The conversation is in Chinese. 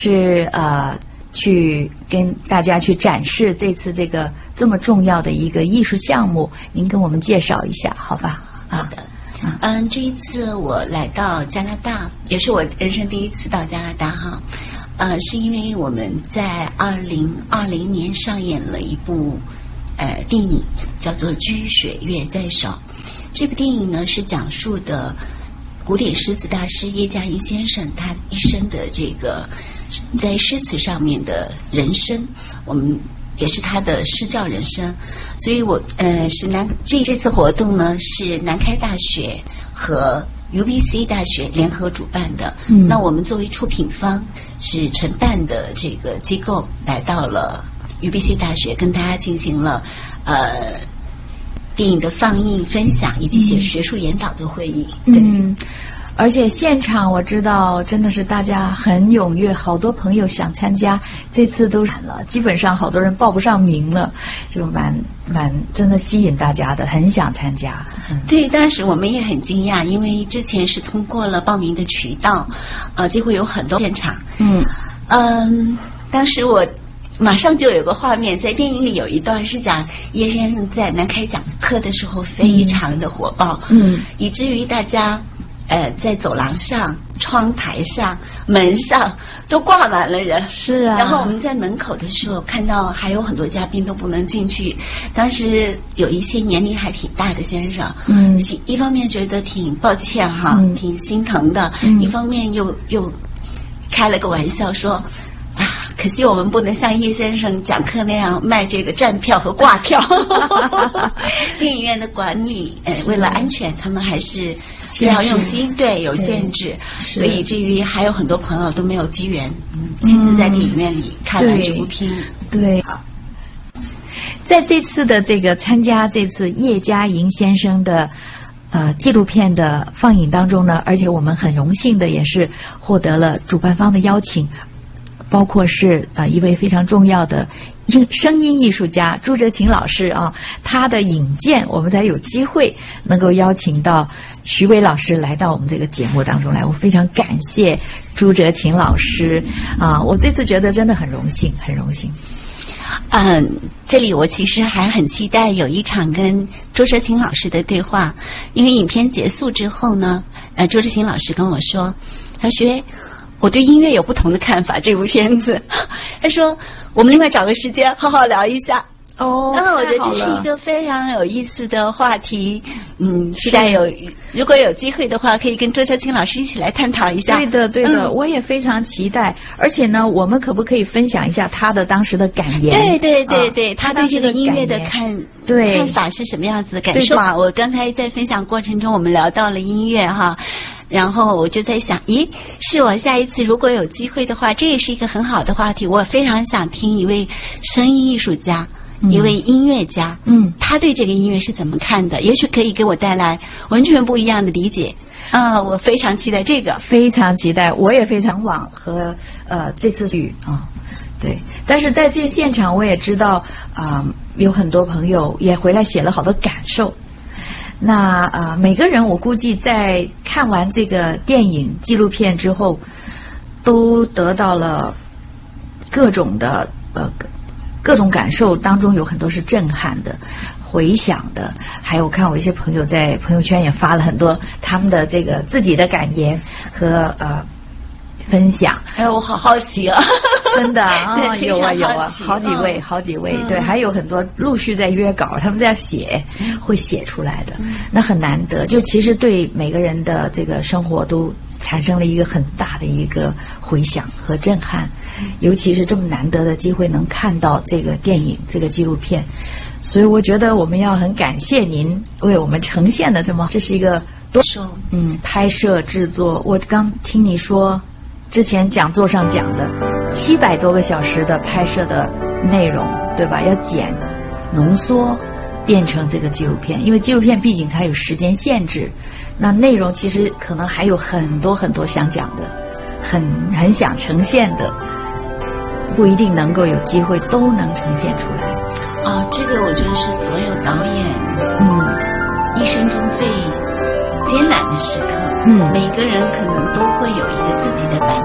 是去跟大家去展示这次这个这么重要的一个艺术项目，您跟我们介绍一下，好吧？ 好的。这一次我来到加拿大，也是我人生第一次到加拿大哈。是因为我们在2020年上演了一部电影，叫做《居水月在手》。这部电影呢是讲述的古典诗词大师叶嘉莹先生他一生的这个在诗词上面的人生，我们也是他的诗教人生。所以我这次活动呢是南开大学和 UBC 大学联合主办的。那我们作为出品方是承办的这个机构来到了 UBC 大学，跟大家进行了电影的放映、分享以及写学术研导的会议。 而且现场我知道真的是大家很踊跃，好多朋友想参加，这次都满了，基本上好多人报不上名了，就蛮真的吸引大家的，很想参加。 对，当时我们也很惊讶，因为之前是通过了报名的渠道，几乎有很多现场。当时我马上就有个画面，在电影里有一段是讲叶先生在南开讲课的时候非常的火爆，以至于大家在走廊上、窗台上、门上都挂满了人。 是啊。 然后我们在门口的时候看到还有很多嘉宾都不能进去，当时有一些年龄还挺大的先生，一方面觉得挺抱歉哈，挺心疼的，一方面又开了个玩笑说，可惜我们不能像叶先生讲课那样卖这个站票和挂票。电影院的管理，为了安全，他们还是非常用心，对，有限制，所以至于还有很多朋友都没有机缘，亲自在电影院里看完这部片。 对。在这次的这个参加这次叶嘉莹先生的纪录片的放映当中呢，而且我们很荣幸的也是获得了主办方的邀请。包括是一位非常重要的声音艺术家朱哲琴老师啊，他的引荐，我们才有机会能够邀请到徐伟老师来到我们这个节目当中来。我非常感谢朱哲琴老师啊，我这次觉得真的很荣幸，很荣幸。 这里我其实还很期待有一场跟朱哲琴老师的对话，因为影片结束之后呢，朱哲琴老师跟我说，他说我对音乐有不同的看法，这部片子，他说我们另外找个时间好好聊一下。那我觉得这是一个非常有意思的话题，期待如果有机会的话，可以跟周哲琴老师一起来探讨一下。 对的，我也非常期待。而且呢，我们可不可以分享一下他的当时的感言？ 对，他对这个音乐的看法是什么样子的感受啊？我刚才在分享过程中，我们聊到了音乐哈。然后我就在想，是我下一次如果有机会的话，这也是一个很好的话题。我非常想听一位声音艺术家，一位音乐家，他对这个音乐是怎么看的？也许可以给我带来完全不一样的理解。我非常期待这个， 非常期待，我也非常往和这次去对。但是在这现场，我也知道有很多朋友也回来写了好多感受。那每个人我估计在看完这个电影纪录片之后，都得到了各种感受，当中有很多是震撼的、回想的，还有看我一些朋友在朋友圈也发了很多他们的这个自己的感言和分享。 我好好奇啊！ 真的有啊，好几位，对，还有很多陆续在约稿，他们在写，会写出来的，那很难得。就其实对每个人的这个生活都产生了一个很大的一个回响和震撼，尤其是这么难得的机会能看到这个电影、这个纪录片，所以我觉得我们要很感谢您为我们呈现的这是一个拍摄制作。我刚听你说。之前讲座上讲的700多个小时的拍摄的内容，对吧？要剪、浓缩，变成这个纪录片。因为纪录片毕竟它有时间限制，那内容其实可能还有很多很多想讲的，很想呈现的，不一定能够有机会都能呈现出来。 这个我觉得是所有导演一生中最艰难的时刻。每个人可能都会有一个自己的版本。